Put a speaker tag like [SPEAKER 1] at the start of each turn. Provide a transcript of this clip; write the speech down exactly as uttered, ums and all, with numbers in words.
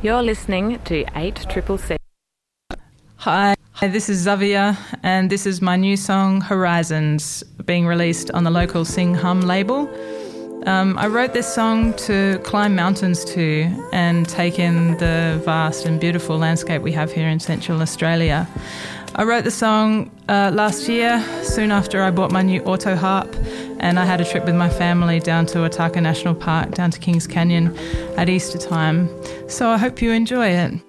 [SPEAKER 1] You're listening to eight C C C.
[SPEAKER 2] Hi, this is Xavier, and this is my new song, Horizons, being released on the local Sing Hum label. Um, I wrote this song to climb mountains to and take in the vast and beautiful landscape we have here in Central Australia. I wrote the song uh, last year, soon after I bought my new auto harp, and I had a trip with my family down to Otaka National Park, down to Kings Canyon at Easter time. So I hope you enjoy it.